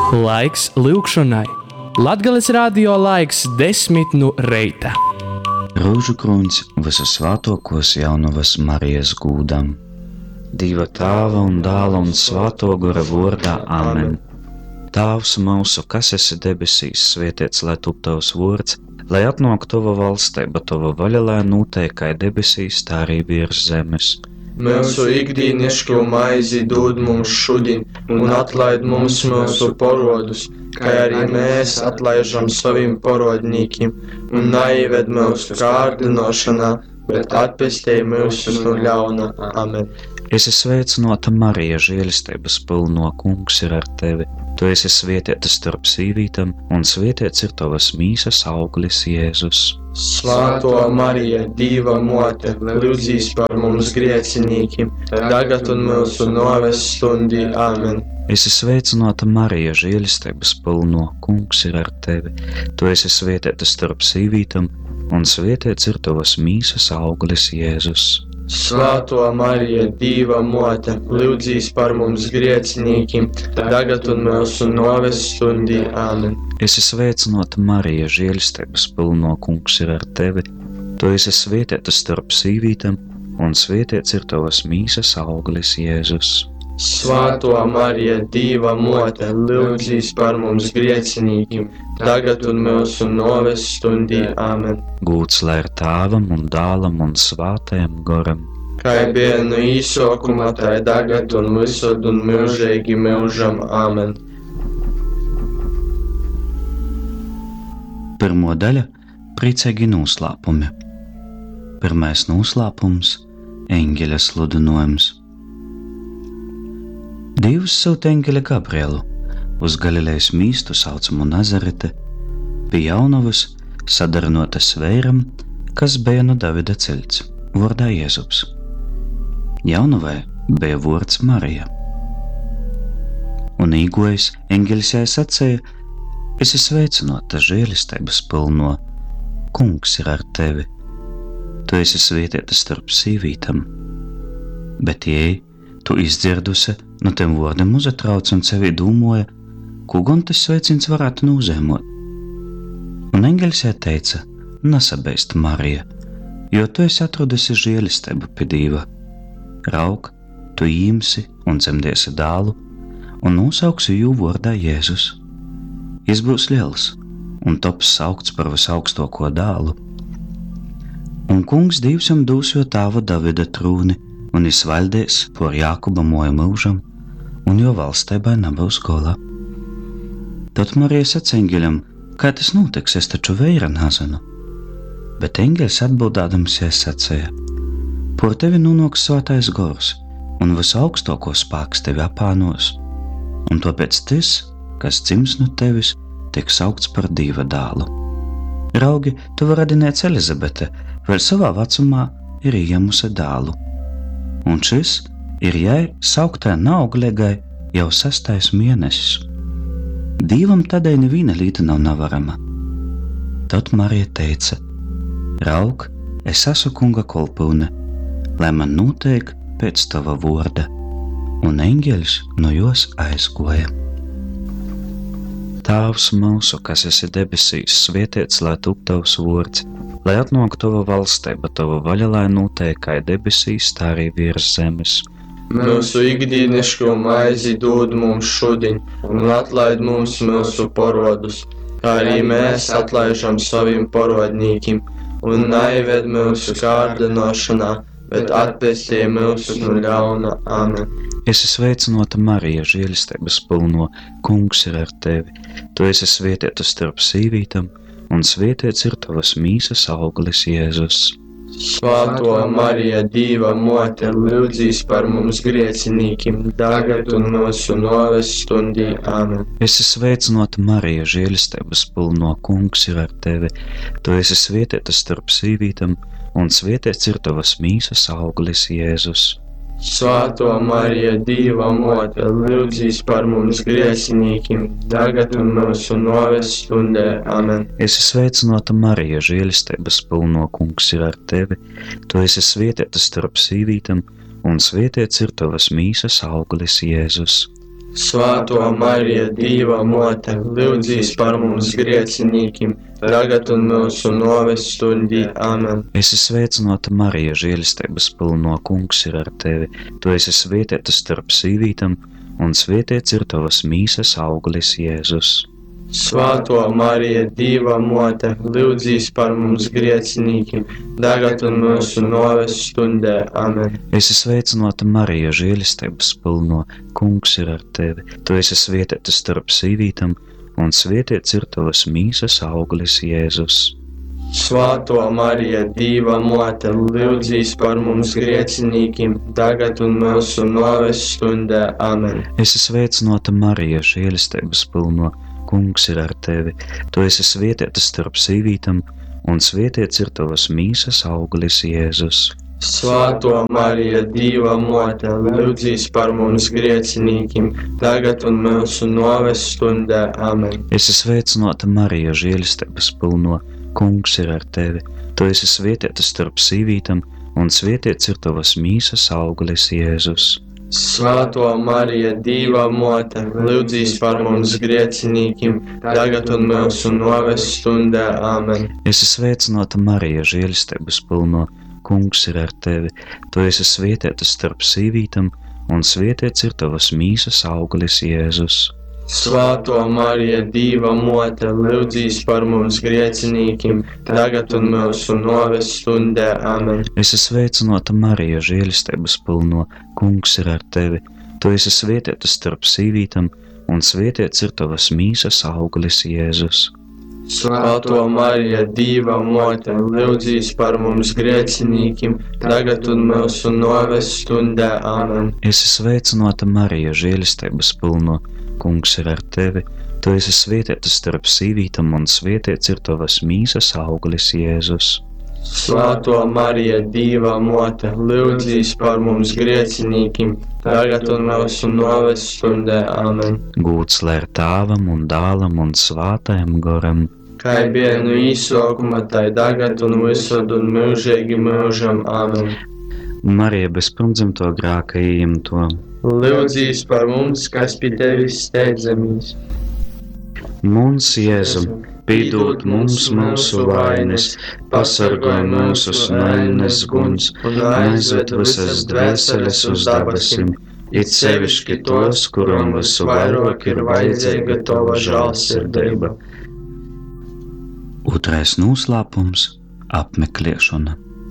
Laiks lūgšanai. Latgales radio laiks 10 no reita. Rūžu kruņš visasvētākos jaunavas Marijas gūdam. Dieva Tēva un Dēla un Svētā gara vārdā. Amen. Tēvs mūsu, kas esi debesīs, svētīts lai top tavs vārds, lai atnāk tava valstība, tava vaļa, lai notiek kā debesīs, tā arī virs zemes. Mūsu ikdienišķo maizi dod mums šodien, un atlaid mums mūsu parodus, kā arī mēs atlaižam saviem parodnīkiem, un neieved mūsu kārdinošanā, bet atpestī mūs no ļauna. Amen. Esi sveicināta Marija, žēlistības pilno, Kungs ir ar tevi. Tu esi svētīta starp sīvītam, un svētīts ir tavas mīsas auglis Jēzus. Svētā Marija, Dieva mote, lūdzīs par mums griecinīkiem, tagad un mūsu nāves stundī. Amen. Esi sveicināta Marija, žēlistības pilno, Kungs ir ar tevi. Tu esi svētīta starp sīvītam, un svētīts ir tavas mīsas auglis Jēzus. Svētā Marija, Dieva mote, lūdzīs par mums griecinīkiem, tagad un mūsu nāves stundī. Amen. Esi sveicināta Marija, žēlistības pilno, Kungs ir ar tevi. Tu esi svētīta starp sīvītam, un svētīts ir tavas mīsas auglis Jēzus. Svētā Marija, Dieva mote, lūdzīs par mums griecinīkiem, tagad un mūsu nāves stundī. Amen. Gūts lai ir Tēvam un Dēlam un Svētajam garam. Kā bija no īsākuma, tā tagad un visur un mūžīgi mūžam. Amen. Pirmo daļa – priecīgi noslēpumi. Pirmais noslēpums – eņģeļa sludinojums. Dievs sūta eņģeli Gabrielu uz Galilejas mīstu saucamu Nazareti, pie jaunavas sadarinotas vēram, kas bija no Davida cilts, vārdā Jēzus. Jaunavai bija vārds Marija. Un īgojis eņģelis jai sacīja: esi sveicinota žēlistības pilno, Kungs ir ar tevi. Tu esi svētīta starp sīvītam. Bet jei tu izdzirdusi no tiem vārdiem uzatrauc un sevi domāja, ko gan tas sveiciens varētu nozīmot. Un eņģelis jai teica: nesabeist, Marija, jo tu esi atradusi žēlistību pie Dieva. Rauk, tu īmsi un dzemdēsi dēlu, un nosauksi jū vārdā Jēzus. Jis būs liels, un tops saukts par visaugstāko dēlu. Un Kungs Dievs jam dos jo tēva Davida trūni, un jis valdēs par Jākuba moja mūžam, un jo valstībai nebūs gola. Tad Marija sacīja eņģeļam: kā tas notiks, es taču vēra nezinu. Bet eņģelis atbildādams jai sacīja: por tevi nonāks svētais gars, un visaugstāko spēks tevi apānos, un tāpēc tas, kas dzims no tevis, tiek saukts par Dieva dēlu. Raugi, tu radiniec Elizabete, vēl savā vecumā ir ieņēmusi dēlu. Un šis ir jai sauktā nauglegai jau 6. mēnesis. Dievam tādai neviena līta nav nevarama. Tad Marija teica: raug, es esmu Kunga kolpūne, lai man notiek pēc tava vārda. Un eņģelis no jos aizgoja. Tēvs mūsu, kas esi debesīs, svētīts lai top tavs vārds, lai atnāk tava valstība, tava vaļa, lai notiek kā debesīs, tā arī virs zemes. Mūsu ikdienišķo maizi dod mums šodien, un atlaid mums mūsu parodus, kā arī mēs atlaižam saviem parodnīkiem, un neieved mūsu kārdinošanā, bet atpestī mūs no ļauna. Amen. Esi sveicināta Marija, žēlistības pilno, Kungs ir ar tevi. Tu esi svētīta starp sīvītam, un svētīts ir tavas mīsas auglis Jēzus. Svētā Marija, Dieva mote, lūdzīs par mums griecinīkiem, tagad un mūsu nāves stundī. Amen. Esi sveicināta Marija, žēlistības pilno, Kungs ir ar tevi. Tu esi svētīta starp sīvītam, un svētīts ir tavas mīsas auglis Jēzus. Svētā Marija, Dieva mote, lūdzīs par mums griecinīkiem, tagad un mūsu nāves stundī. Amen. Esi sveicināta Marija, žēlistības pilno, Kungs ir ar tevi. Tu esi svētīta starp sīvītam, un svētīts ir tavas mīsas auglis Jēzus. Svētā Marija, Dieva mote, lūdzīs par mums griecinīkiem, tagad un mūsu nāves stundī. Amen. Esi sveicināta, Marija, žēlistības pilno, Kungs ir ar tevi. Tu esi svētīta starp sīvītam, un svētīts ir tavas mīsas auglis, Jēzus. Svētā Marija, Dieva mote, lūdzīs par mums griecinīkiem, tagad un mūsu nāves stundē. Amen. Esi sveicināta, Marija, žēlistības pilno, Kungs ir ar tevi. Tu esi svētīta starp sīvītam, un svētīts ir tavas mīsas auglis, Jēzus. Svētā Marija, Dieva mote, lūdzīs par mums griecinīkiem, tagad un mūsu nāves stundē. Amen. Esi sveicināta, Marija, žēlistības pilno, Kungs ir ar tevi. Tu esi svētīta starp sīvītam, un svētīts ir tavas mīsas auglis, Jēzus. Svētā Marija, Dieva mote, lūdzīs par mums griecinīkiem, tagad un mūsu nāves stundē. Amen. Esi sveicināta, Marija, žēlistības pilno, Kungs ir ar tevi. Tu esi svētīta starp sīvītam, un svētīts ir tavas mīsas auglis, Jēzus. Svētā Marija, Dieva mote, lūdzīs par mums griecinīkiem, tagad un mūsu nāves stundē. Amen. Esi sveicināta, Marija, žēlistības pilno, Kungs ir ar tevi. Tu esi svētīta starp sīvītam, un svētīts ir tavas mīsas auglis, Jēzus. Svētā Marija, Dieva mote, lūdzīs par mums griecinīkiem, tagad un mūsu nāves stundē. Amen. Esi sveicināta, Marija, žēlistības pilno, Kungs ir ar tevi. Tu esi svētīta starp sīvītam, un svētīts ir tavas mīsas auglis, Jēzus. Svētā Marija, Dieva mote, lūdzīs par mums griecinīkiem, tagad un mūsu nāves stundē. Amen. Esi sveicināta, Marija, žēlistības pilno, Kungs ir ar tevi. Tu esi svētīta starp sīvītam, un svētīts ir tavas mīsas auglis, Jēzus. Svētā Marija, Dieva mote, lūdzīs par mums griecinīkiem, tagad un mūsu nāves stundē. Amen. Gūts lai ir Tēvam un Dēlam un Svētajam Garam, kā bija no īsākuma, tai tagad un visur un mūžīgi mūžam. Amen. Marija bez pirmdzimto grēka ieņemto, Lūdzīs par mums, kas pie tevis steidzamies. Mums, Jēzu, piedod mums mūsu vainas, pasargāj mūsus no ēnas guns un aizved visas dvēseles uz debesim, it sevišķi tos, kuram visu vairāk ir vajadzīga tava žēlsirdība. Otrais noslēpums - apmeklēšana.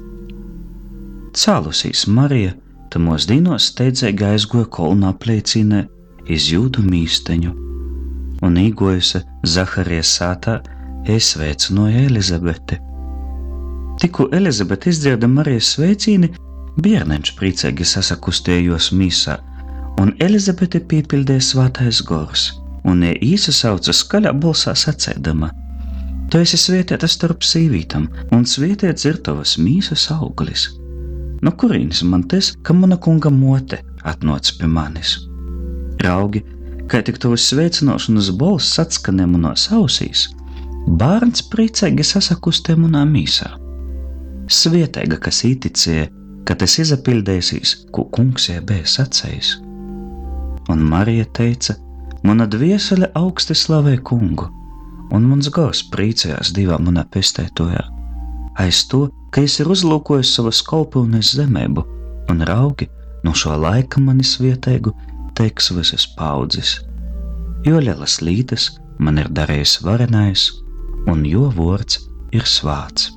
Cēlusīs Marija, tamos dīnos steidzīgi aizgoja kolnā pleicīnē iz Jūdu mīsteņu, un īgojusi Zaharijas sātā sveicināja Elizabeti. Tikko Elizabete izdzirda Marijas sveicīni, bērneņš priecīgi sasakustējos mīsā, un Elizabete piepildīja svētais gors, un īsasauca skaļā balsā sacēdama: Tu esi svētīta starp sīvītam, un svētīts ir tavas mīsas auglis. No kurīnis man tas, ka mana kunga mote atnāca pie manis? Raugi, kā tik tavas sveicināšanas balss atskanē manos ausīs, bērns priecīgi sasakustē manā mīsā. Svētīga, kas īticēja, ka tas izapildēsīs, ko kungs jai bija sacējis. Un Marija teica: Mana dviesele augsti slavē kungu, un mans gars priecājās Dievā manā pestētojā. Aiz to, ka es ir uzlūkojis savas kalpūnes zemēbu, un raugi, no šo laika mani svētīgu teiks visas paudzes. Jo lielas lītas man ir darījis varenais, un jo vārds ir svāts.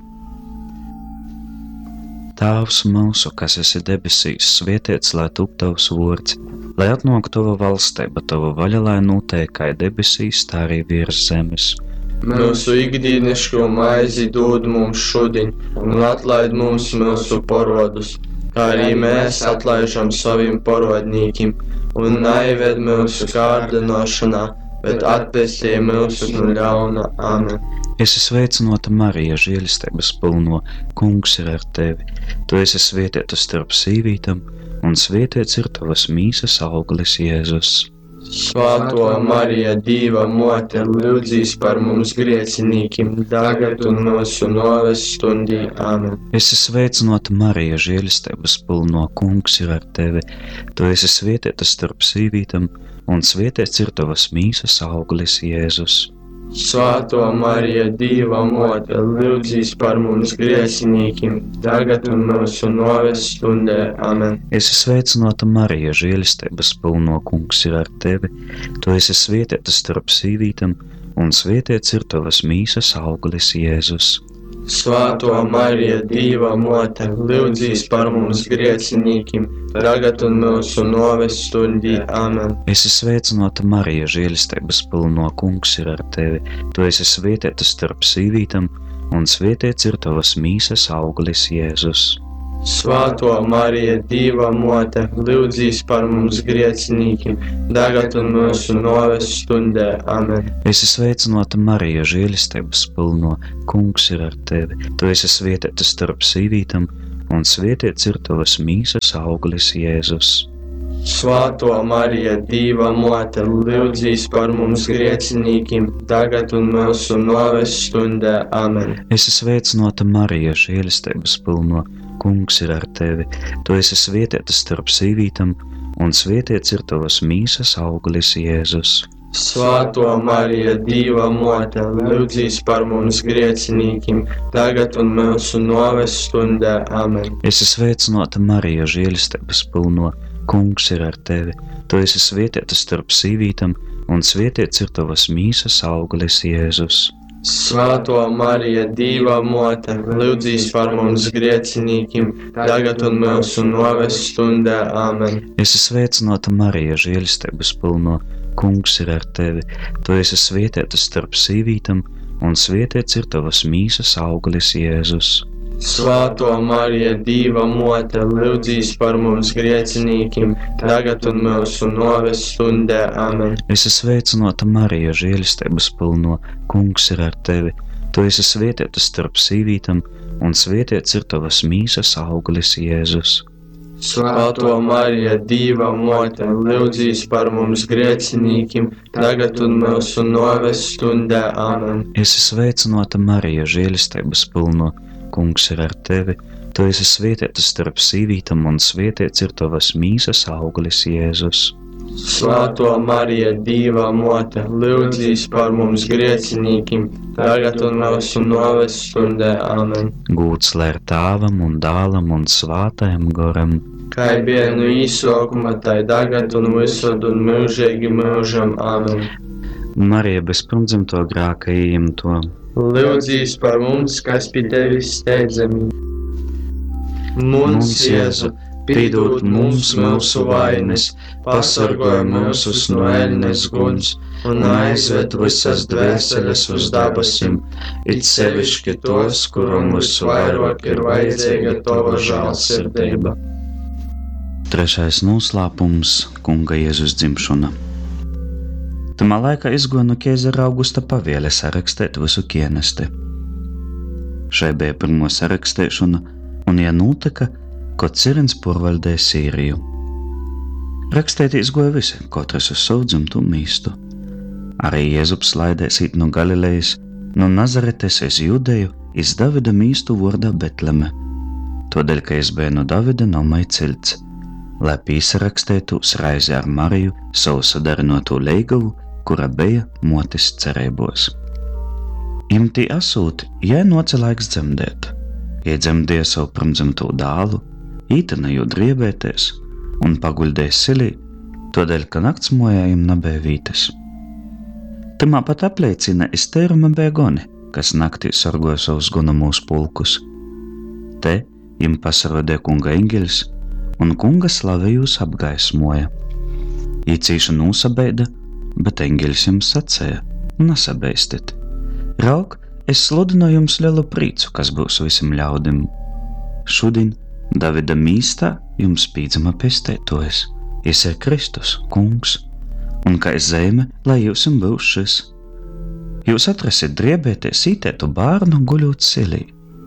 Tēvs mūsu, kas esi debesīs, svētīts lai top tavs vārds, lai atnāk tava valstība, tava vaļa, lai notiek kā debesīs, tā arī virs zemes. Mūsu ikdienišķo maizi dod mums šodien, un atlaid mums mūsu parodus, kā arī mēs atlaižam saviem parodnīkiem, un neieved mūsu kārdināšanā, bet atpestī mūs no ļauna. Amen. Esi sveicināta, Marija, žēlistības pilno, kungs ir ar tevi. Tu esi svētīta starp sīvītam, un svētīts ir tavas mīsas auglis, Jēzus. Svētā Marija, Dieva mote, lūdzīs par mums griecinīkiem, tagad un mūsu nāves stundī. Āmen. Esi sveicināta, Marija, žēlistības pilno, Kungs ir ar tevi. Tu esi svētīta starp sīvītam, un svētīts ir tavas mīsas auglis, Jēzus. Svētā Marija, Dieva mote, lūdzīs par mums griecinīkiem, tagad un mūsu nāves stundī. Āmen. Esi sveicināta, Marija, žēlistības pilno, Kungs ir ar tevi. Tu esi svētīta starp sīvītam, un svētīts ir tavas mīsas auglis, Jēzus. Svētā Marija, Dieva mote, lūdzīs par mums griecinīkiem, tagad un mūsu nāves stundī. Āmen. Esi sveicināta, Marija, žēlistības pilno, Kungs ir ar tevi. Tu esi svētīta starp sīvītam, un svētīts ir tavas mīsas auglis, Jēzus. Svētā Marija, Dieva mote, lūdzīs par mums griecinīkiem, tagad un mūsu nāves stundī. Āmen. Esi sveicināta, Marija, žēlistības pilno, Kungs ir ar tevi. Tu esi svētīta starp sīvītam, un svētīts ir tavas mīsas auglis, Jēzus. Svētā Marija, Dieva mote, lūdzīs par mums griecinīkiem, tagad un mūsu nāves stundī. Āmen. Esi sveicināta, Marija, žēlistības pilno, Kungs ir ar tevi. Tu esi svētīta starp sīvītam, un svētīts ir tavas mīsas auglis, Jēzus. Svētā Marija, Dieva mote, lūdzīs par mums griecinīkiem, tagad un mūsu nāves stundī. Āmen. Esi sveicināta, Marija, žēlistības pilno, Kungs ir ar tevi. Tu esi svētīta starp sīvītam, un svētīts ir tavas mīsas auglis, Jēzus. Svētā Marija, Dieva mote, lūdzīs par mums griecinīkiem, tagad un mūsu nāves stundī. Āmen. Esi sveicināta, Marija, žēlistības pilno, Kungs ir ar tevi. Tu esi svētīta starp sīvītam, un svētīts ir tavas mīsas auglis, Jēzus. Svētā Marija, Dieva mote, lūdzīs par mums griecinīkiem, tagad un mūsu nāves stundī. Āmen. Esi sveicināta, Marija, žēlistības pilno, Kungs ir ar tevi. Tu esi svētīta starp sīvītam, un svētīts ir tavas mīsas auglis, Jēzus. Svētā Marija, Dieva mote, lūdzīs par mums griecinīkiem, tagad un mūsu nāves stundī. Āmen. Esi sveicināta, Marija, žēlistības pilno, Kungs ir ar tevi. Tu esi svētīta starp sīvītam, un svētīts ir tavas mīsas auglis, Jēzus. Svētā Marija, Dieva mote, lūdzīs par mums griecinīkiem, tagad un mūsu nāves stundī. Āmen. Gūts lai ir Tēvam un Dēlam un Svētajam Garam. Kā bija no īsākuma, tā tagad un visur un mūžīgi mūžam. Āmen. Marija bez pirmdzimto grēka ieņemto. Lūdzīs par mums, kas pie tevis steidzami. Mums, Jēzu, piedod mums mūsu vainas, pasargāj mūs no ēļnes guns un aizved visas dvēseles uz dabasim, it sevišķi tos, kuram visvairāk ir vajadzīga tava žēlsirdība. Trešais noslēpums – Kunga Jēzus dzimšana. Tamā laikā izgoja no Keizara Augusta pavēle sarakstēt visu kienesti. Šai bija pirmo sarakstēšana, un ja notika, kad Cirins porvaldēja Sīriju. Rakstēt izgoja visi, katrs uz savu dzimtu mīstu. Arī Jēzus laidēs īt no Galilejas, no Nazaretes iz Judeju, iz Davida mīstu vārdā Betleme. Todēļ, ka es bija no Davida namai cilts, lai pīsarakstētos reizi ar Mariju, savu sadarinoto leigavu, kura bija motis cerībos. Imtī asūt, jai noca laiks dzemdēt. Jai dzemdēja savu pirmdzimto dālu, ītena jū driebēties un paguļdēja silī, todēļ, ka nakts mojā jim nebija vītes. Tamā pat apliecina Estēruma bija goni, kas naktī sargoja savus gonamūs pulkus. Te jim pasarodēja kunga eņģeļs, un kunga slave jūs apgaismoja. Jī cīši nūsabeida, bet eņģeļs jums sacēja, nesabeistit. Rauk, es sludinu jums lielu prīcu, kas būs visam ļaudim. Šodien Davida mīstā jums pīdzama pestētojas. Es ir Kristus, kungs, un kā zeme, lai jūsim būs šis. Jūs atrasit driebēties ītētu bārnu guļūt silī.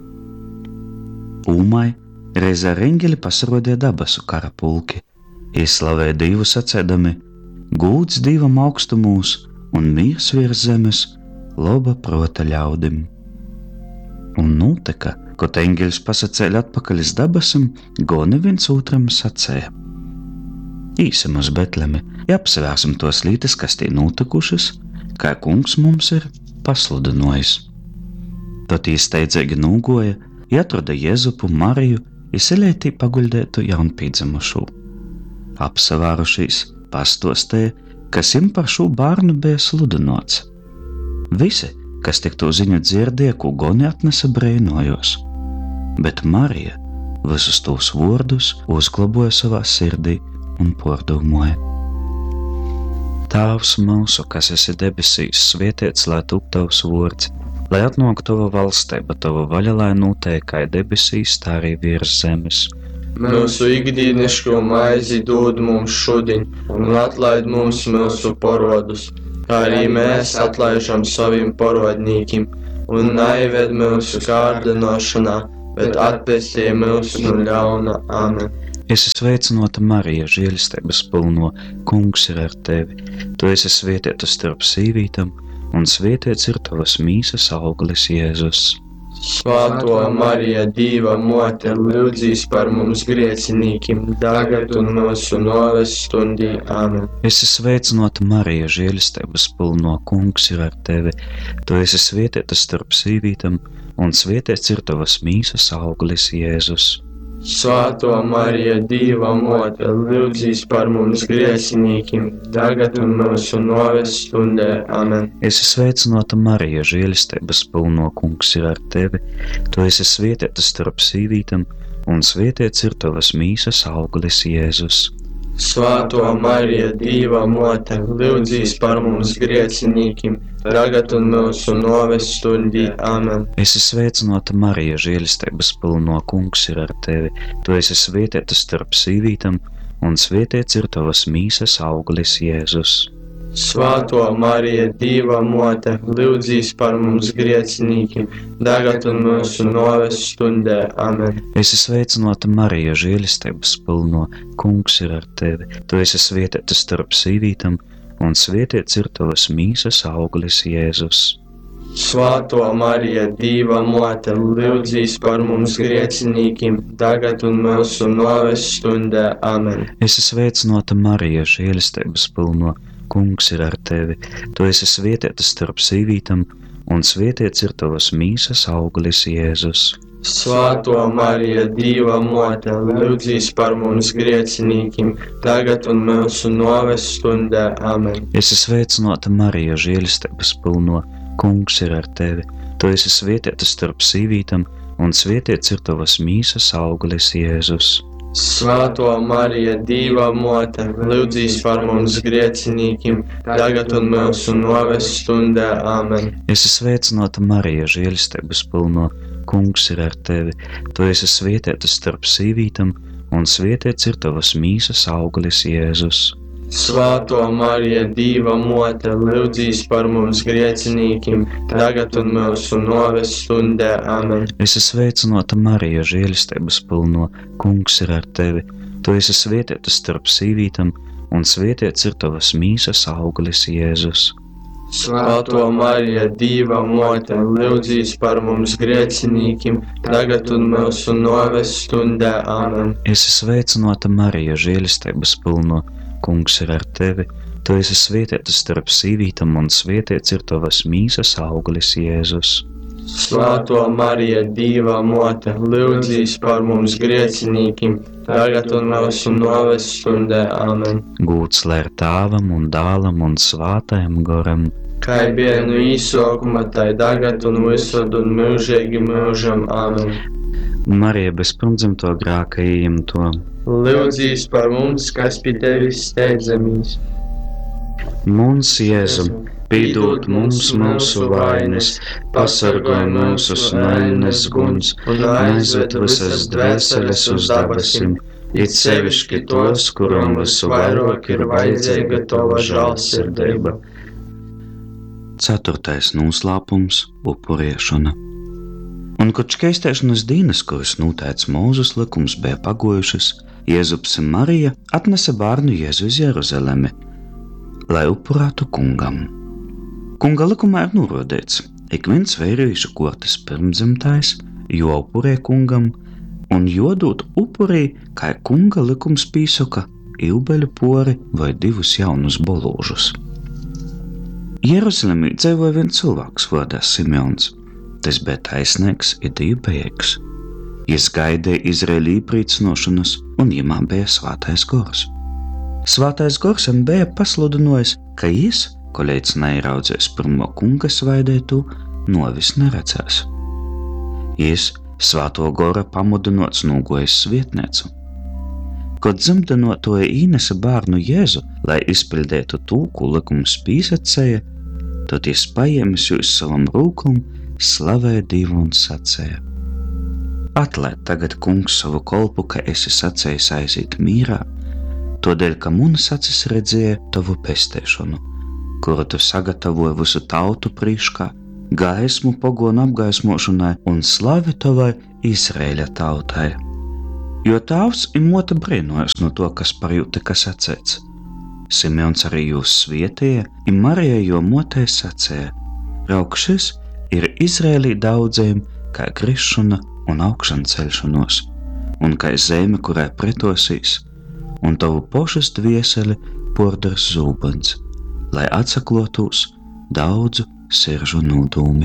Ūmai reiz ar eņģeli pasarodīja dabasu kara pulki. Izslavēja Dievu sacēdami, Gūds Dīvam augstumūs un mīrs virs zemes, loba prota ļaudim. Un nūteka, kad eņgeļs pasacēļ atpakaļ iz dabasim, goni viens otram sacēja: Īsim uz Betlemi, ja apsvērsim tos lītes, kas tī nūtekušas, kā kungs mums ir pasludinojis. Tad īsteidzīgi nūgoja, atrada Jēzupu, Mariju, izsilētī paguļdētu jaunpīdzimušu. Apsavārušīs, pastostēja, kas im par šo bārnu bija sludinots. Visi, kas tik to ziņu dzirdēja, ko goni atnesa, breinojos, bet Marija visus tos vārdus uzglaboja savā sirdī un pārdomāja: Tēvs mūsu, kas esi debesīs, svētīts lai top tavs vārds, lai atnāk tava valstība, tava vaļa, lai notiek kā debesīs, tā arī virs zemes. Mūsu ikdienišķo maizi dod mums šodien, un atlaid mums mūsu parodus, kā arī mēs atlaižam saviem parodnīkim, un neieved mūsu kārdināšanā, bet atpestī mūs no ļauna. Amen. Esi sveicinota Marija, žēlistības pilno, kungs ir ar tevi. Tu esi svētīta starp sīvītam, un svētīts ir tavas mīsas auglis Jēzus. Svāto Marija, Dīva mote, lūdzīs par mums griecinīkim, tagad un mūsu noves stundī. Amen. Esi sveicinota Marija, žēlistības pilno, kungs ir ar tevi. Tu esi svētīta starp sīvītam, un svētīts ir tavas mīsas auglis Jēzus. Svāto Marija, Dīva mote, lūdzīs par mums griecinīkim, tagad un mūsu noves stundē. Amen. Esi sveicinota Marija, žēlistības pilno, kungs ir ar tevi. Tu esi svētīta starp sīvītam, un svētīts ir tavas mīsas auglis Jēzus. Svāto Marija, Dīva mote, lūdzīs par mums griecinīkim, tagad un mūsu noves stundī. Amen. Esi sveicinota Marija, žēlistības pilno, kungs ir ar tevi. Tu esi svētīta starp sīvītam, un svētīts ir tavas mīsas auglis Jēzus. Svāto Marija, Dīva mote, lūdzīs par mums griecinīkim, tagad un mūsu noves stundē. Amen. Esi sveicinota Marija, žēlistības pilno, kungs ir ar tevi. Tu esi svētīta starp sīvītam, un svētīts ir tavas mīsas auglis Jēzus. Svāto Marija, Dīva mote, lūdzīs par mums griecinīkim, tagad un mūsu noves stundē. Amen. Esi sveicinota Marija, žēlistības pilno, kungs ir ar tevi. Tu esi svētīta starp sīvītam, un svētīts ir tavas mīsas auglis Jēzus. Svāto Marija, Dīva mote, lūdzīs par mums griecinīkim, tagad un mūsu noves stundē. Amen. Esi sveicinota Marija, žēlistības pilno, kungs ir ar tevi. Tu esi svētīta starp sīvītam, un svētīts ir tavas mīsas auglis Jēzus. Svāto Marija, Dīva mote, lūdzīs par mums griecinīkim, tagad un mūsu noves stundē. Amen. Esi sveicinota Marija, žēlistības pilno, kungs ir ar tevi. Tu esi svētīta starp sīvītam, un svētīts ir tavas mīsas auglis Jēzus. Svāto Marija, Dīva mote, lūdzīs par mums griecinīkim, tagad un mūsu noves stundē. Amen. Esi sveicināta Marija, žēlistības pilno, kungs ir ar tevi. Tu esi svētīta starp sīvītam, un svētīts ir tavas mīsas auglis Jēzus. Svāto Marija, Dīva mote, lūdzīs par mums griecinīkim, tagad un mūsu noves stundē. Amen. Esi sveicināta Marija, žēlistības pilno, kungs ir ar tevi. Tu esi svētīta starp sīvītam, un svētīts ir tavas mīsas auglis Jēzus. Svāto Marija, Dīva mote, lūdzīs par mums griecinīkim, tagad un mūsu noves stundē. Amen. Gūts lai ir Tēvam un Dēlam un Svātajam Garam, kā bija no īsākuma, tai tagad un visur un mūžīgi mūžam. Amen. Marija bez pirmdzimto grēka ieņemto, lūdzīs par mums, kas pie tevis steidzamies. Mums, Jēzu, piedod mums mūsu vainas, pasargāj mūsus no ēnes guns un aizved visas dvēseles uz debesim, it sevišķi tos, kuram visu vairāk ir vajadzīga tava žēlsirdība. 4. noslēpums – upuriešana. Un kad škeistēšanas dienas, kuras noteicis Mūzes likums, bija pagojušas, Jēzups un Marija atnesa bērnu Jēzu uz Jeruzalemi. lai upurātu kungam. Kunga likumā ir norādīts, ik viens vērīšu kortes pirmdzimtais, jo upurē kungam, un jodūt upurī, kā kunga likums pīsoka, ilbeļu pori vai 2 jaunus bolūžus. Jerusalemī dzīvoja viens cilvēks vārdā Simeons. Tas bija taisnīgs i dievbijīgs. Jis gaidīja Izraēļa īpriecinošanas, un jimā bija Svātais Gors. Svātais Gors jam bija pasludinojis, ka jis, ko līdz neieraudzēs pirmo kunga svaidētu, novis neredzēs. Jis, Svāto Gora pamudinots, nūgojis svietniecu. Kad dzimdinotoja īnesa bārnu Jēzu, lai izpildētu tū, ko likums pīsacēja, tad jis paiemis jūs savam rūkam, slavēja Dievu un sacēja: Atlaid tagad, kungs, savu kolpu, ka esi sacējis aiziet mīrā, todēļ, ka munas acis redzēja tavu pestēšanu, kuru tu sagatavoji visu tautu prīškā, gaismu pagonu apgaismošanai un slavi tavai Izraēļa tautai. Jo tavs i mota brīnojas no to, kas par jū tika sacēts. Simeons arī jūs svietēja, i Marija jo motei sacēja: Rauk, šis ir Izraēlī daudzējiem, kā krišana un augšana ceļšanos, un kā zeme, kurai pretosīs, un tavu pošas dvieseli pordars zūbens, lai atsaklotūs daudzu siržu nūdūmi.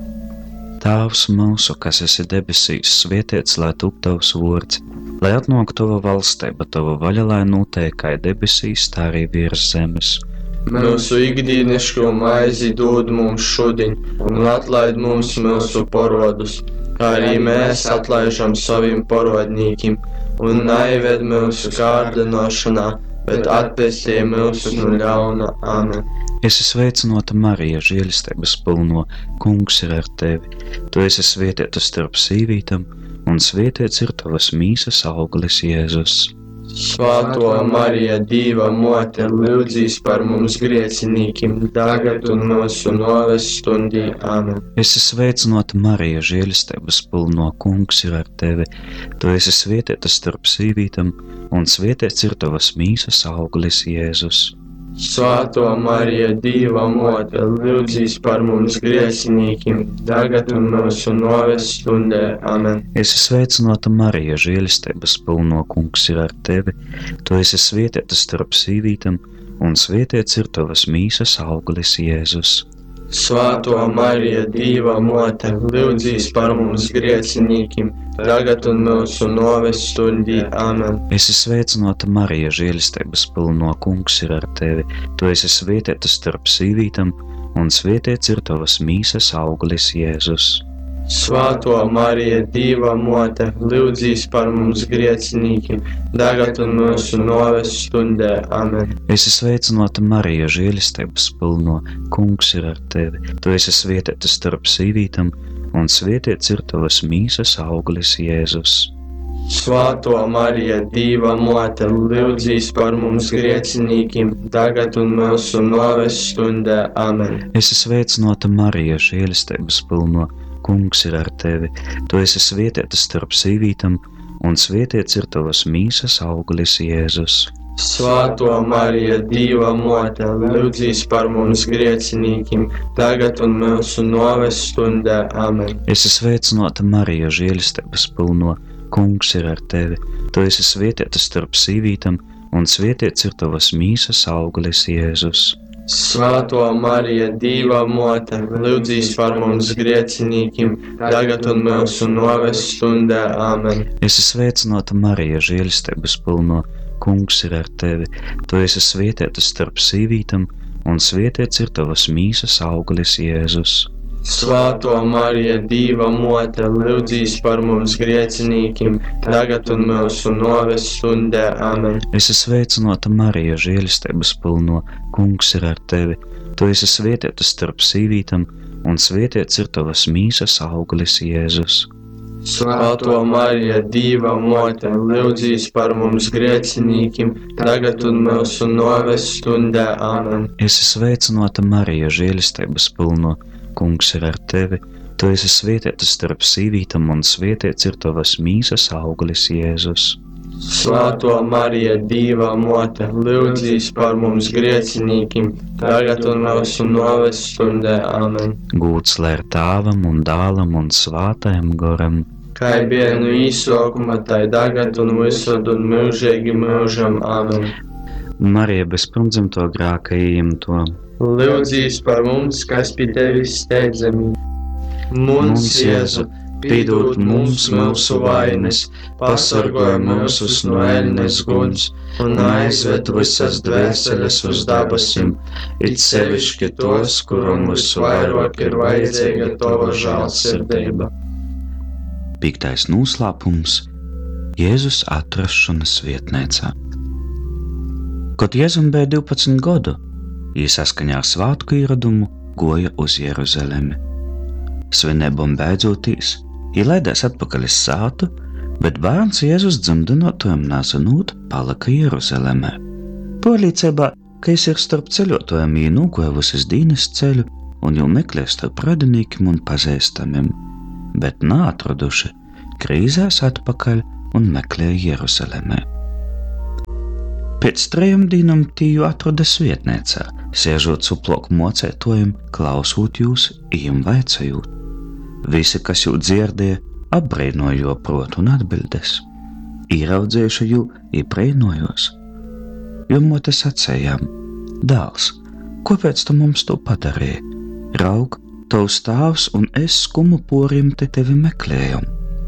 Tēvs mūsu, kas esi debesīs, svētīts lai top tavs vārds, lai atnāk tava valstība, tava vaļa, lai notiek kā debesīs, tā arī virs zemes. Mūsu ikdienišķo maizi dod mums šodien, un atlaid mums mūsu parodus, kā arī mēs atlaižam saviem parodnīkim, un neieved mūsu kārdinošanā, bet atpestī mūsu no ļauna. Amen. Esi sveicinota Marija, žēlistības pilno, kungs ir ar tevi. Tu esi svētīta starp sīvītam, un svētīts ir tavas mīsas auglis Jēzus. Svāto Marija, Dieva mote, lūdzīs par mums griecinīkim, tagad un mūsu noves stundī. Amen. Esi sveicinota Marija, žēlistības pilno, kungs ir ar tevi. Tu esi svētīta starp sīvītam, un svētīts ir tavas mīsas auglis Jēzus. Svāto Marija, Dieva mote, lūdzīs par mums griecinīkim, tagad un mūsu noves stundē. Amen. Esi sveicinota Marija, žēlistības pilno, kungs ir ar tevi. Tu esi svētīta starp sīvītam, un svētīts ir tavas mīsas auglis Jēzus. Svāto Marija, Dieva mote, lūdzīs par mums griecinīkim, tagad un mūsu noves stundī. Amen. Esi sveicinota Marija, žēlistības pilno, kungs ir ar tevi. Tu esi svētīta starp sīvītam, un svētīts ir tavas mīsas auglis Jēzus. Svāto Marija, Dieva mote, lūdzīs par mums griecinīkim, tagad un mūsu noves stundē. Amen. Esi sveicinota Marija, žēlistības pilno, kungs ir ar tevi. Tu esi svētīta starp sīvītam, un svētīts ir tavas mīsas auglis Jēzus. Svāto Marija, Dieva mote, lūdzīs par mums griecinīkim, tagad un mūsu noves stundē. Amen. Esi sveicinota Marija, žēlistības pilno, kungs ir ar tevi. Tu esi svētīta starp sīvītam, un svētīts ir tavas mīsas auglis Jēzus. Svāto Marija, Dieva mote, lūdzīs par mums griecinīkim, tagad un mūsu noves stundē. Amen. Esi sveicinota Marija, žēlistības pilno, kungs ir ar tevi. Tu esi svētīta starp sīvītam, un svētīts ir tavas mīsas auglis Jēzus. Svāto Marija, Dieva mote, lūdzīs par mums griecinīkim, tagad un mūsu noves stundē. Amen. Esi sveicinota Marija, žēlistības pilno, kungs ir ar tevi. Tu esi svētīta starp sīvītam, un svētīts ir tavas mīsas auglis Jēzus. Svāto Marija, Dieva mote, lūdzīs par mums griecinīkim, tagad un mūsu noves stundē. Amen. Esi sveicinota Marija, žēlistības pilno, kungs ir ar tevi. Tu esi svētīta starp sīvītam, un svētīts ir tavas mīsas auglis Jēzus. Svāto Marija, Dieva mote, lūdzīs par mums griecinīkim, tagad un mūsu noves stundē. Amen. Esi sveicināta Marija, žēlistības pilno, kungs ir ar tevi. Tu esi svētīta starp sīvītam, un svētīts ir tavas mīsas auglis Jēzus. Svētā Marija, Dieva mote, lūdzīs par mums grēciniekiem, tagad un mūsu nāves stundē. Āmen. Gūts lai ir Tēvam un Dēlam un Svētajam garam, Kā bija no īsākuma, tā tagad un visur un mūžīgi mūžam. Āmen. Marija bez pirmdzimto grēka ieņemto, Lūdzīs par mums, kas pie tevis steidzami. Mums, Jēzu, piedod mums mūsu vainas, pasargāj mūs no ēnes guns un aizved visas dvēseles uz dabasim, it sevišķi tos, kuram visvairāk ir vajadzīga tava žēlsirdība. 5. noslēpums – Jēzus atrašanās vietnēcā. Kad Jēzum bija 12 gadu, viņš saskaņā ar svētku ieradumu goja uz Jeruzalemi. Svinībām beidzotīs, viņš laidās atpakaļ uz sātu, bet bērns Jēzus dzemdinotojam nezinot palika Jeruzalemē. Pārliecībā, ka viņš ir starp ceļotājiem, viņš nogoja visas dienas ceļu un jau meklē starp radiniekiem un pazīstamiem, bet neatraduši, grīzās atpakaļ un meklēja Jeruzalemē. Pēc 3 dienām tīju atrodas vietnēcā, sēžot suploku mocētojiem, klausot jūs, jums vaicājot. Visi, kas jū dzirdēja, apbrīnoja jo protu un atbildes. Ieraudzējuši jū, iebrīnojos. Jo mote sacējām: Dēls, kāpēc tu mums to padarīji? Raug, tavs tēvs un es skumu poriem te tevi meklējam.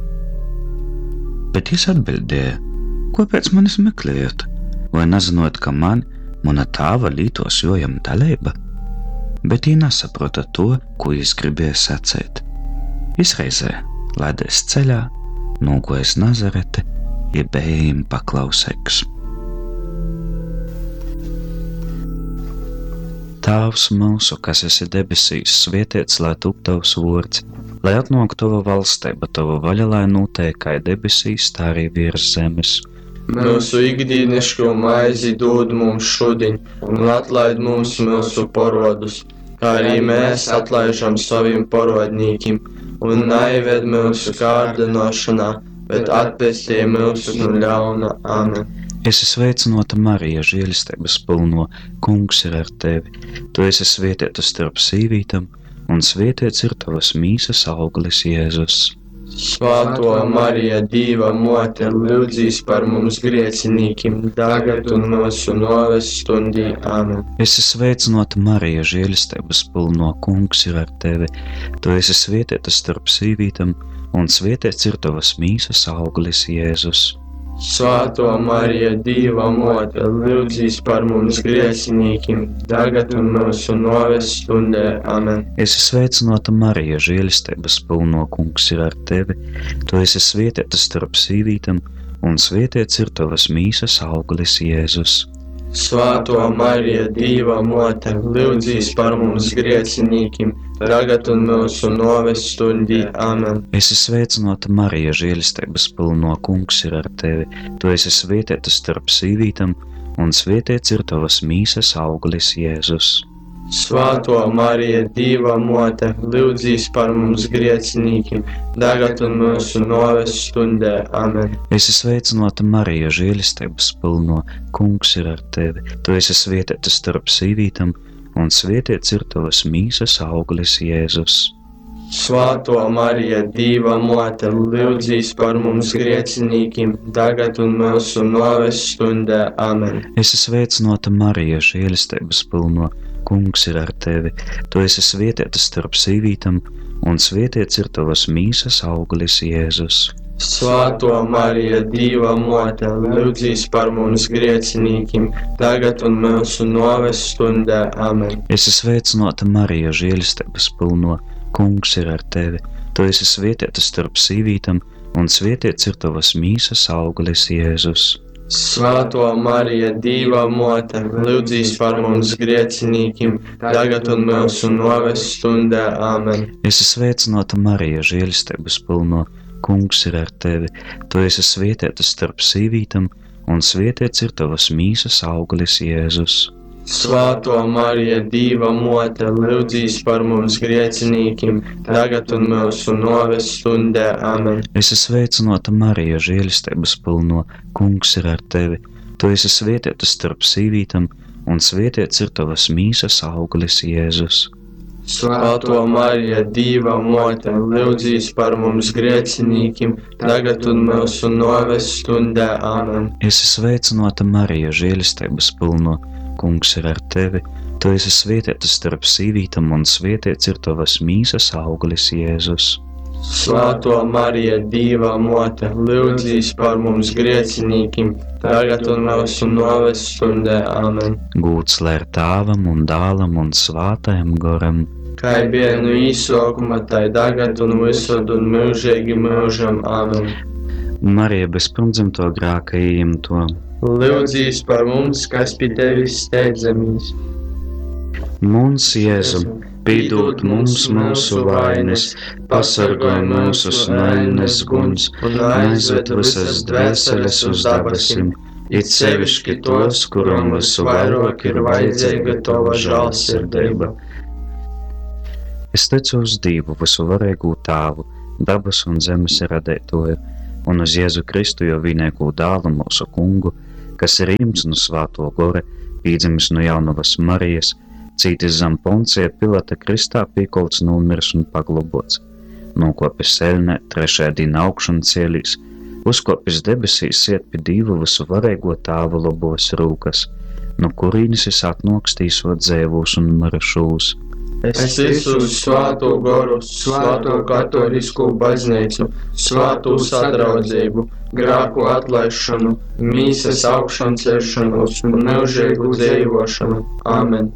Bet viņš atbildēja: Kāpēc manis meklējat? Vai nezinot, ka mana tēva lītos jojam dalība? Bet viņš nesaprota to, ko viņš gribēja sacīt. Izreizē laidēs ceļā, nogojas Nazarete, ja bija paklausīgs. Tēvs mūsu, kas esi debesīs, svētīts lai top tavs vārds, lai atnāk tava valstība, tava vaļa, lai notiek kā debesīs, tā arī virs zemes. Mūsu ikdienišķo maizi dod mums šodien, un atlaid mums mūsu parodus, kā arī mēs atlaižam saviem parodnīkiem, un neieved mūsu kārdināšanā, bet atpestī mūs no ļauna. Āmen. Esi sveicināta Marija, žēlistības pilno, Kungs ir ar tevi. Tu esi svētīta starp sīvītam, un svētīts ir tavas mīsas auglis Jēzus. Svētā Marija, Dieva mote, lūdzīs par mums grēciniekiem, tagad un mūsu nāves stundī. Āmen. Esi sveicināta Marija, žēlistības pilno, Kungs ir ar tevi. Tu esi svētīta starp sīvītam, un svētīts ir tavas mīsas auglis Jēzus. Svētā Marija, Dieva mote, lūdzīs par mums grēciniekiem, tagad un mūsu nāves stundē. Āmen. Esi sveicināta Marija, žēlistības pilno, Kungs ir ar tevi. Tu esi svētīta starp sīvītam, un svētīts ir tavas mīsas auglis Jēzus. Svētā Marija, Dieva mote, lūdzīs par mums grēciniekiem, tagad un mūsu nāves stundī. Āmen. Esi sveicināta Marija, žēlistības pilno, Kungs ir ar tevi. Tu esi svētīta starp sīvītam, un svētīts ir tavas mīsas auglis Jēzus. Svētā Marija, Dieva mote, lūdzīs par mums grēciniekiem, tagad un mūsu nāves stundē. Āmen. Esi sveicināta Marija, žēlistības pilno, Kungs ir ar tevi. Tu esi svētīta starp sīvītam, un svētīts ir tavas mīsas auglis Jēzus. Svētā Marija, Dieva mote, lūdzīs par mums grēciniekiem, tagad un mūsu nāves stundē. Āmen. Esi sveicināta Marija, žēlistības pilno, Kungs ir ar tevi. Tu esi svētīta starp sīvītam, un svētīts ir tavas mīsas auglis Jēzus. Svētā Marija, Dieva mote, lūdzīs par mums grēciniekiem, tagad un mūsu nāves stundē. Āmen. Esi sveicināta Marija, žēlistības pilno, Kungs ir ar tevi. Tu esi svētīta starp sīvītam, un svētīts ir tavas mīsas auglis Jēzus. Svētā Marija, Dieva mote, lūdzīs par mums grēciniekiem, tagad un mūsu nāves stundē. Āmen. Esi sveicināta Marija, žēlistības pilno, Kungs ir ar tevi. Tu esi svētīta starp sīvītam, un svētīts ir tavas mīsas auglis Jēzus. Svētā Marija, Dieva mote, lūdzīs par mums griecinīkiem, tagad un mūsu nāves stundē. Amen. Es esmu sveicināta Marija, žēlistības pilno, Kungs ir ar tevi. Tu esi svētīta starp sīvītam, un svētīts ir tavas mīsas auglis Jēzus. Svētā Marija, Dieva mote, lūdzīs par mums griecinīkiem, tagad un mūsu nāves stundē. Amen. Es esmu sveicināta Marija, žēlistības pilno, Kungs ir ar tevi. Tu esi svētīta starp sīvītam, un svētīts ir tavas mīsas auglis Jēzus. Svētā Marija, Dieva mote, lūdzīs par mums griecinīkiem, tagad un mūsu nāves stundē. Amen. Gūts lai ir Tēvam un Dēlam un Svētajam Garam. Kā bija no īsākuma, tā tagad un visur un mūžīgi mūžam. Amen. Marija bez pirmdzimto grēka ieņemto. Lūdzīs par mums, kas pie tevis steidzamies. Mums, Jēzu, piedod mums mūsu vainas, pasargāj mūsus nainas guns un aizved visas dvēseles uz dabasim, it sevišķi tos, kuram visu vairāk ir vajadzīga tava žēlsirdība. Es ticu uz Dievu, visuvarīgu Tēvu, dabas un zemes radītāju, un uz Jēzu Kristu, jo vienīgo dēlu mūsu Kungu, kas ir ieņemts no Svētā Gara, piedzimis no jaunavas Marijas, cītis zem Poncija Pilata kristā, piekolts, nomirs un paglobots, nokopis seļnē, trešajā dienā augšana cielīs, uzkopis debesīs, iet pie Dieva visuvarīgo Tēva labos rūkas, no kurīnes es atnākstīs od dzēvūs un mirušūs. Es esmu uz Svēto Garu, Svēto katolisku baznīcu, Svēto sadraudzību, grēku atlaišanu, mīsas augšanu celšanos un mūžīgu dzīvošanu. Amen.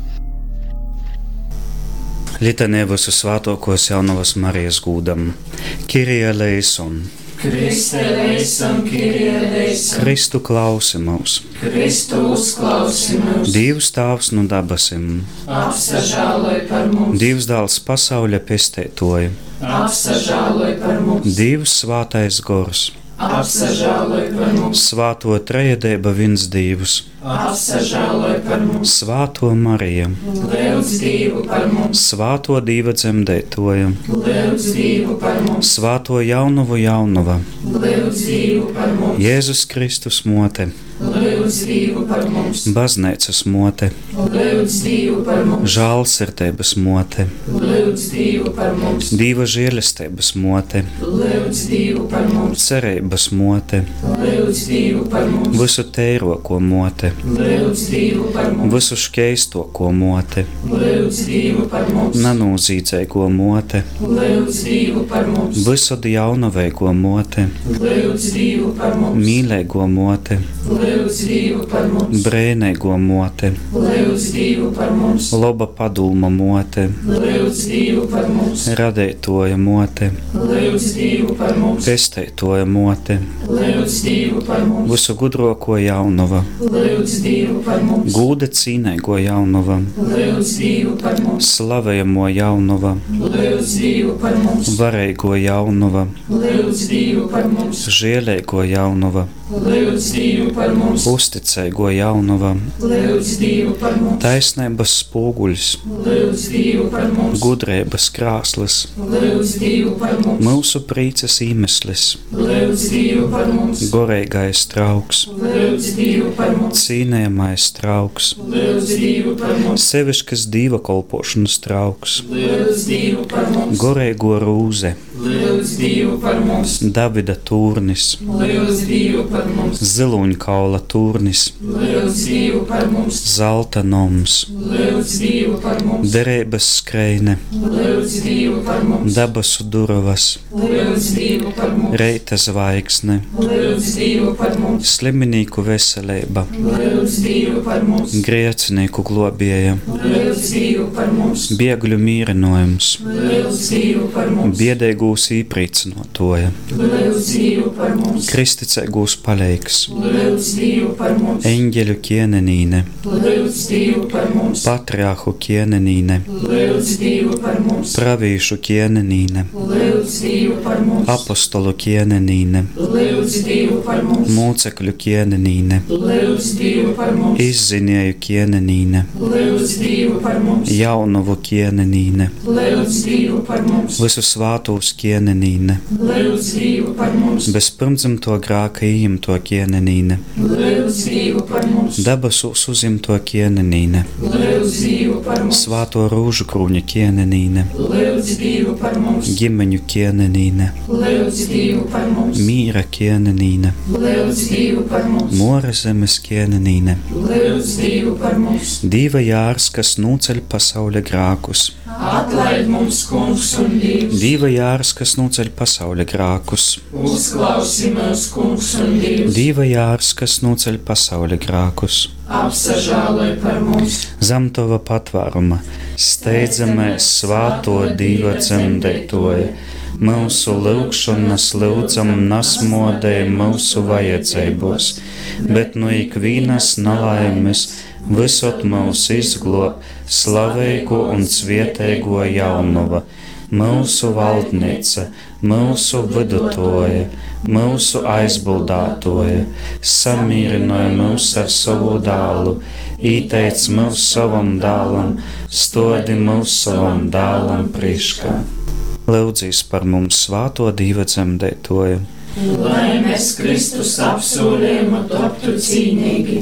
Litanē visu svētākos jaunavas Marijas gūdam. Kyrie eleison. Kriste eleison, Kyrie eleison. Kristu klausi mūs. Kristu uzklausi mūs. Dievs Tēvs no dabasim. Apsažāloj par mums. Dievs Dēls pasauļa pestētoja. Apsažāloj par mums. Dievs Svētais Gors. Apsažāloj par mums. Svēto trejadēba viens Dievs. Apsažāloj par mums. Svēto Mariju. Lūdz Dievu par mums. Svēto Dieva dzemdētoja. Lūdz Dievu par mums. Svēto jaunavu jaunava. Lūdz Dievu par mums. Jēzus Kristus mote. Lūdz Dievu par mums. Baznīcas mote. Lūdz Dievu par mums. Žēlsirdības mote. Lūdz Dievu par mums. Dieva žēlistības mote. Lūdz Dievu par mums. Cerības mote. Lūdz Dievu par mums. Visu teiroko mote. Lūdz Dievu par mums. Visu škeistoko mote. Lūdz Dievu par mums. Nanūzīdzīgo mote. Lūdz Dievu par mums. Visu jaunaveiko mote. Lūdz Dievu par mums. Mīlēgo mote. Lūdz Dievu par mums. Brēnēgo mote. Lūdz Dievu par mums. Loba padulma mote. Lūdz Dievu par mums. Radētoja mote. Lūdz Dievu par mums. Pestētoja mote. Lūdz Dievu par mums. Visu gudroko jaunava. Lūdz Dievu par mums. Gūda cīnēgo jaunava. Lūdz Dievu par mums. Slavējamo jaunava. Lūdz Dievu par mums. Varēgo jaunava. Lūdz Dievu par mums. Žielēgo jaunava. Lūdz Dievu par mums. Uzticēgo jaunava. Lūdz Dievu par mums. Taisnības spoguļs. Lūdz Dievu par mums. Gudrības krāslis. Lūdz Dievu par mums. Mūsu prīces īmeslis. Lūdz Dievu par mums. Gorīgais trauks. Lūdz Dievu par mums. Cīnējamais trauks. Lūdz Dievu par mums. Sevišķas dieva kolpošanas trauks. Lūdz Dievu par mums. Gorīgo rūze. Lūdz Dievu par mums. Davida turnis. Lūdz Dievu par mums. Ziluņkaula turnis. Lūdz Dievu par mums. Zelta noms. Lūdz Dievu par mums. Derības skreine. Lūdz Dievu par mums. Dabasu durovas. Lūdz Dievu par mums. Reita zvaigzne. Lūdz Dievu par mums. Sliminīku veselība. Lūdz Dievu par mums. Grēcinieku globēja. Lūdz Dievu par mums. Biegļu mīrinojums. Lūdz Dievu par mums. Biedēgūs īprīcinotoja. Lūdz Dievu par mums. Kristicēgūs paleiks. Lūdz Dievu par mums. Eņģeļu ķienenīne. Lūdz Lūdz Dievu par mums, patriarhu ķēnenīne, lūdz Dievu par mums, pravīšu ķēnenīne, lūdz Dievu par mums, apostolu ķēnenīne, lūdz Dievu par mums, mūcekļu ķēnenīne, lūdz Dievu par mums, izzinieju ķēnenīne, lūdz Dievu par mums, jaunavu ķēnenīne, lūdz Dievu par mums, visu svātūs ķēnenīne, lūdz Dievu par mums, bez pirmdzimto grāka ījimto ķēnenīne, lūdz Dievu par mums, debesūs uzimto ķēnenīne, lūdz Dievu par mums, svāto rūžu krūņa ķēnenīne, lūdz Dievu par mums, ģimeņu ķēnenīne, lūdz Dievu par mums, mīra ķēnenīne, lūdz Dievu par mums, mora zemes ķēnenīne, lūdz Dievu par mums, Dīva jārs, kas nūceļ pasaules grākus, atlaid mums, Kungs un Dievs, Dīva jārs, kas nūceļ pasaules grākus, uzklausi mūs, Kungs un Dievs, Dīva jārs, kas nūceļ pasaules grākus, apsažāloj par mums, zem tava patvāruma, steidzamies svāto Dīva dzemdētoja, mūsu lūgšanas lūdzam nasmodēja mūsu vajadzībos, bet no ikvienas nelaimes visot mūs izglob slavēgo un svietēgo jaunuva, mūsu valdniece, mūsu vidutoja, mūsu aizbildātoja, samierināja mūs ar savu dālu, īteic mūs savam dālam, stodi mūs savam dālam priekšā. Lūdzīs par mums svāto Dīva dzemdētoja. lai mēs Kristus apsolījumu toptu cīnīgi.